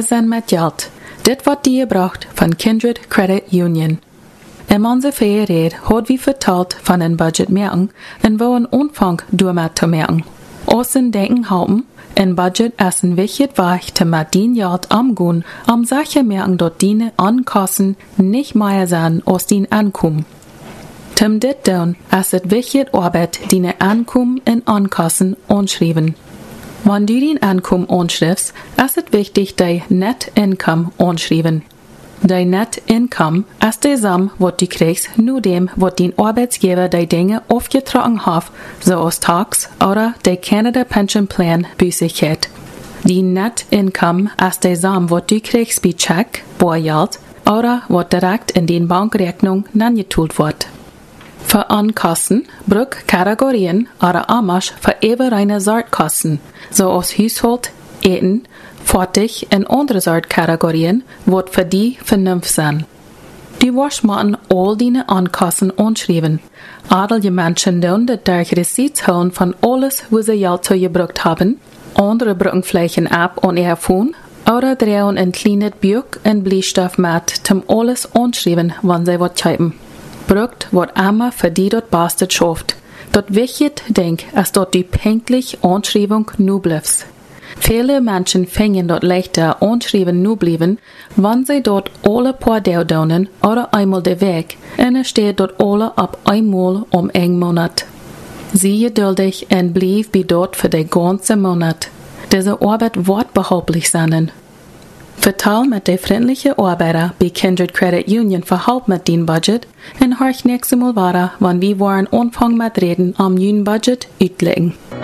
zijn met geld. Dit wordt die gebracht van Kindred Credit Union. In onze feiereed had we verteld van een budget merken en wo een omvang door met te merken. Aus een denken houden, een budget is een wichtig weg te met dien geld omgaan, zaken merken dat die aankosten niet meer zijn als die aankomen. Om dit doen is het wichtig arbeid die aankomen en aankosten aanschrijven. Wanneer du die aankomen aanschrijft, is het wichtig dat je net income aanschrijven. Die net income is de som wat du krijgt nu dem wat die arbeidsgever die dingen afgetrokken heeft, zoals tax oder de Canada Pension Plan bij zich heeft. Die net income is de som wat du krijgt bij check, boergeld, oder wat direct in die bankrekening nangetoeld wordt. Für Ankosten bruk Kategorien oder Amasch für evereine Sortkosten, zoals huishoud, eten, fertig en andere soort Kategorien, wat für die vernünft zijn. Die moeten al die Ankosten aanschrijven. Adelige Menschen doen dat durch Receipts houden van alles, wat ze geld zu gebruikt hebben. Andere brukken flächen ab und erfuhren, oder drehen ein kleines Buch en Bleistift mit, zum alles aanschrijven, wann sie wat schreiben. Brukt wat immer für die dort bastet schafft. Dort wichtig denk, als dort die pünktlich Anschreibung nu bliebst. Viele Menschen fingen dort leichter Anschreiben nu blieben, wann sie dort alle paar Daunen oder einmal de Weg, und es steht dort alle ab einmal ein Monat. Sie geduldig und blieb bei dort für den ganzen Monat. Diese Arbeit wird behauptlich sein. Vertal met de vriendelijke arbeider bij Kindred Credit Union verhalp met die budget en horch nächste Mal weiter, wann wir waren anfangen mit reden am neuen Budget uitleggen.